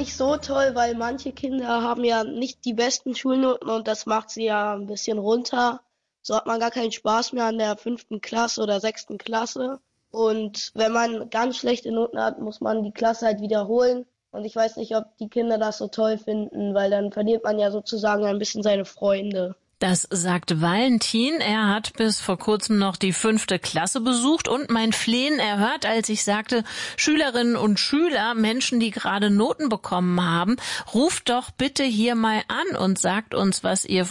nicht so toll, weil manche Kinder haben ja nicht die besten Schulnoten und das macht sie ja ein bisschen runter. So hat man gar keinen Spaß mehr an der 5. Klasse oder 6. Klasse. Und wenn man ganz schlechte Noten hat, muss man die Klasse halt wiederholen. Und ich weiß nicht, ob die Kinder das so toll finden, weil dann verliert man ja sozusagen ein bisschen seine Freunde. Das sagt Valentin. Er hat bis vor kurzem noch die 5. Klasse besucht und mein Flehen erhört, als ich sagte, Schülerinnen und Schüler, Menschen, die gerade Noten bekommen haben, ruft doch bitte hier mal an und sagt uns, was ihr